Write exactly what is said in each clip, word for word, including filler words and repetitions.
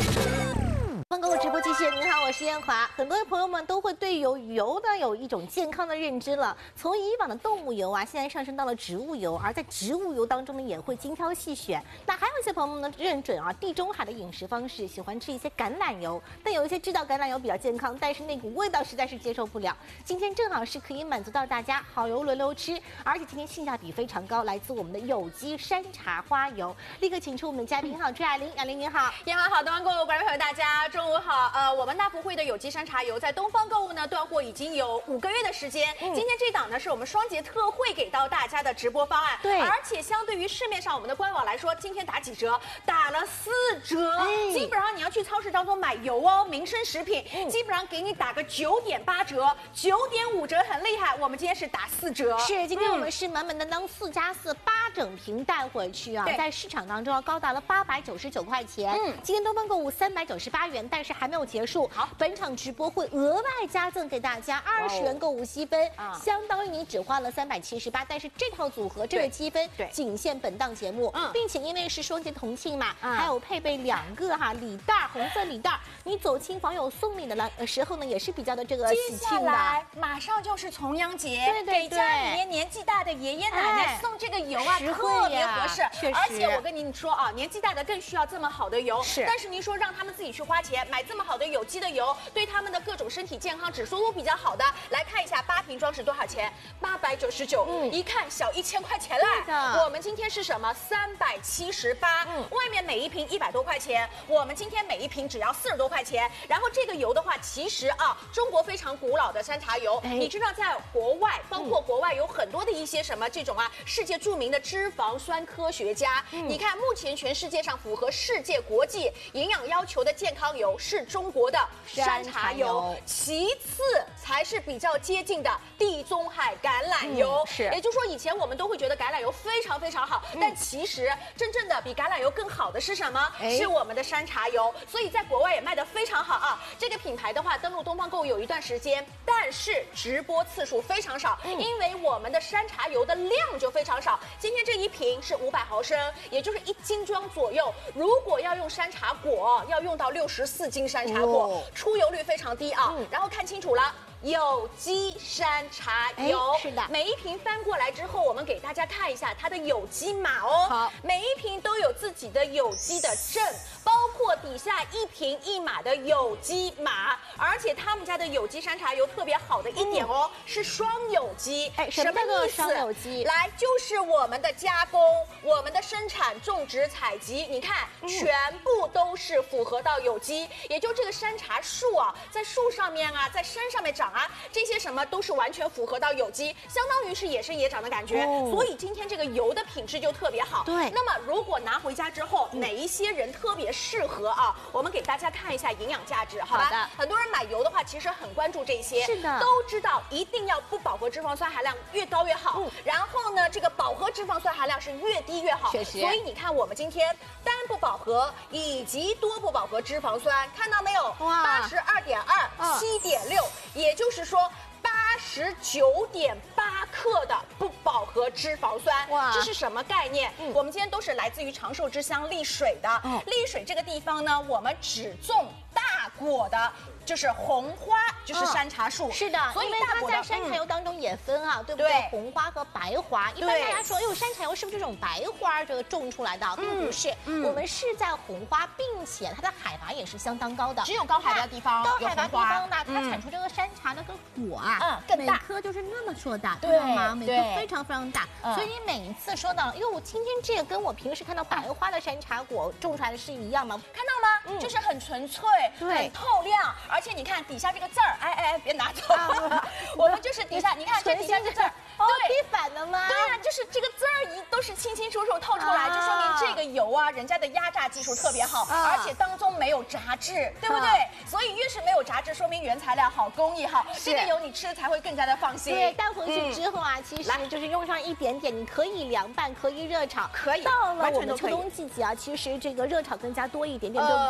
购物直播继续，您好，我是燕华。很多的朋友们都会对油油呢有一种健康的认知了。从以往的动物油啊，现在上升到了植物油，而在植物油当中呢，也会精挑细选。那还有一些朋友们呢认准啊，地中海的饮食方式，喜欢吃一些橄榄油。但有一些知道橄榄油比较健康，但是那股味道实在是接受不了。今天正好是可以满足到大家好油轮流吃，而且今天性价比非常高，来自我们的有机山茶花油。立刻请出我们的嘉宾，好，朱亚玲，亚玲您好， 燕华好，东方购物观众朋友大家中午好。呃，我们大福汇的有机山茶油在东方购物呢断货已经有五个月的时间。嗯、今天这档呢是我们双节特惠给到大家的直播方案， 对， 而且相对于市面上我们的官网来说，今天打几折？打了四折，哎、基本上你要去超市当中买油哦，民生食品，嗯、基本上给你打个九点八折，九点五折很厉害。我们今天是打四折， 是今天我们是满满当当四加四八整瓶带回去啊，在市场当中高达了八百九十九块钱。嗯，今天东方购物三百九十八元，但是还没有结束。好，本场直播会额外加赠给大家二十元购物积分，哦、相当于你只花了三百七十八，但是这套组合这个积分仅限本档节目，嗯、并且因为是双节同庆嘛，嗯、还有配备两个哈礼袋，红色礼袋，你走亲访友送礼的了时候呢，也是比较的这个喜庆的。 接下来马上就是重阳节， 对对对， 给家里面年纪大的爷爷奶奶送这个油啊， 特别合适。 确实， 而且我跟您说啊，年纪大的更需要这么好的油。 是， 但是您说让他们自己去花钱买这么好的有机的油，对他们的各种身体健康指数都比较好的。来看一下八瓶装是多少钱？八百九十九，嗯，一看小一千块钱了。我们今天是什么？三百七十八，嗯，外面每一瓶一百多块钱，我们今天每一瓶只要四十多块钱。然后这个油的话，其实啊，中国非常古老的山茶油，哎、你知道在国外，包括国外有很多的一些什么这种啊，世界著名的脂肪酸科学家，嗯、你看目前全世界上符合世界国际营养要求的健康油是中国的山茶油，其次才是比较接近的地中海橄榄油。嗯、是，也就是说以前我们都会觉得橄榄油非常非常好，嗯、但其实真正的比橄榄油更好的是什么？哎、是我们的山茶油，所以在国外也卖得非常好啊。这个品牌的话，登录东方购物有一段时间，但是直播次数非常少，嗯、因为我们的山茶油的量就非常少。今天这一瓶是五百毫升，也就是一斤装左右。如果要用山茶果，要用到六十四斤山茶果，哦、出油率非常低啊。嗯、然后看清楚了。有机山茶油， 是的， 每一瓶翻过来之后，我们给大家看一下它的有机码哦。 好， 每一瓶都有自己的有机的证，包括底下一瓶一码的有机码，而且他们家的有机山茶油特别好的一点哦，嗯、是双有机。 哎，什么叫做双有机？ 来，就是我们的加工、我们的生产、种植、采集，你看，嗯、全部都是符合到有机。也就这个山茶树啊，在树上面啊，在山上面长。啊，这些什么都是完全符合到有机，相当于是野生野长的感觉，哦、所以今天这个油的品质就特别好。 对， 那么如果拿回家之后，嗯、哪一些人特别适合啊？我们给大家看一下营养价值，好吧？ 好的。 很多人买油的话，其实很关注这些， 是的， 都知道一定要不饱和脂肪酸含量越高越好。嗯、然后呢，这个饱和脂肪酸含量是越低越好。 确实。 所以你看，我们今天单不饱和以及多不饱和脂肪酸，看到没有？哇，八十二点二，七点六，也就。就是说，八十九点八克的不饱和脂肪酸，哇，这是什么概念？嗯、我们今天都是来自于长寿之乡丽水的。哦、丽水这个地方呢，我们只种大果的。就是红花，就是山茶树， 嗯、是的，所以它在山茶油当中也分啊，嗯、对不对？对红花和白花，一般大家说，哎呦，山茶油是不是这种白花这个种出来的？并不是，嗯、我们是在红花，并且它的海拔也是相当高的， 只有高海拔的地方， 高海拔地方呢，它产出这个山茶那个果啊， 嗯，更大， 每颗就是那么硕大， 对吗？每颗非常非常大，所以你每一次说到，哟，今天这个跟我平时看到白花的山茶果种出来的是一样吗？ 看到吗？嗯，就是很纯粹，很透亮。而且你看底下这个字儿，哎哎，别拿走，啊、我们就是底下，你看这底下这字儿， 哦，滴反了吗？ 对啊，就是这个字儿一都是清清楚楚透出来，啊、就说明这个油啊，人家的压榨技术特别好，啊、而且当中没有炸制，对不对？啊、所以越是没有炸制，说明原材料好，工艺好，这个油你吃才会更加的放心。 对，带回去之后啊，嗯、其实就是用上一点点，你可以凉拌，可以热炒， 可以。 到了我们秋冬季节啊，其实这个热炒更加多一点点，呃、对不对？ 对，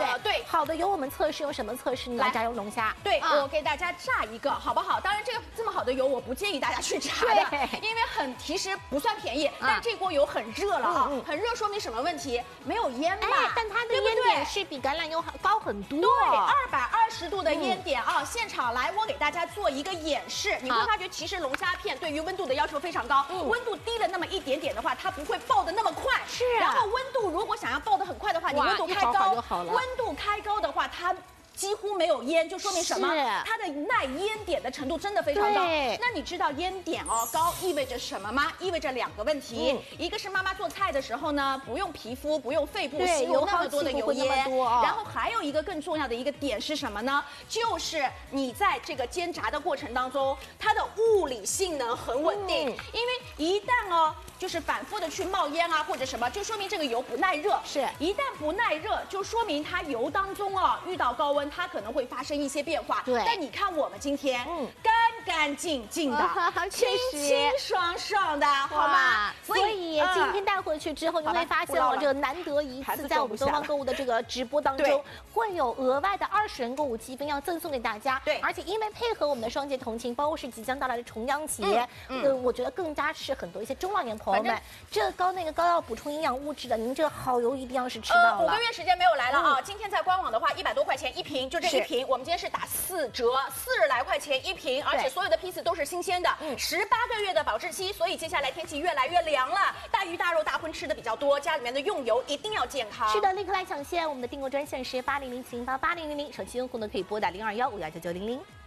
好的油我们测试用什么测试呢？来，炸油龙虾。 对，啊、我给大家炸一个，好不好？当然，这个这么好的油，我不建议大家去炸的，因为很其实不算便宜，但这锅油很热了啊，嗯嗯、很热说明什么问题？没有烟吧？ 哎，但它的烟点是比橄榄油高很多。 对，二百二十度的烟点啊！嗯、现场来，我给大家做一个演示，你会发觉其实龙虾片对于温度的要求非常高，嗯、温度低了那么一点点的话，它不会爆的那么快。 是、啊。 然后温度如果想要爆的很快的话，你温度开高，温度开高的话，它几乎没有烟，就说明什么？它的耐烟点的程度真的非常高。那你知道烟点哦高意味着什么吗？意味着两个问题，嗯、一个是妈妈做菜的时候呢，不用皮肤，不用肺部吸入那么多的油烟，哦、然后还有一个更重要的一个点是什么呢？就是你在这个煎炸的过程当中，它的物理性能很稳定，嗯、因为一旦哦。就是反复的去冒烟啊，或者什么，就说明这个油不耐热。是，一旦不耐热，就说明它油当中哦遇到高温，它可能会发生一些变化。对，但你看我们今天，嗯，干干净净的，哦、清清爽爽的，好吗？ 所以今天带回去之后，你会发现哦，这个难得一次在我们东方购物的这个直播当中，会有额外的二十元购物积分要赠送给大家。对，而且因为配合我们的双节同庆，包括是即将到来的重阳节，嗯，呃，我觉得更加是很多一些中老年朋友们，这个高那个高要补充营养物质的，您这个好油一定要是吃到了。 呃，五个月时间没有来了啊！嗯、今天在官网的话，一百多块钱一瓶，就这一瓶，我们今天是打四折，四十来块钱一瓶，而且所有的批次都是新鲜的，十八、嗯、个月的保质期。所以接下来天气越来越凉了，大鱼大肉大荤吃的比较多，家里面的用油一定要健康。 是的，立刻来抢先，我们的订购专线是八零零七零八八零零零，手机用户呢可以拨打零二幺五幺九九零零。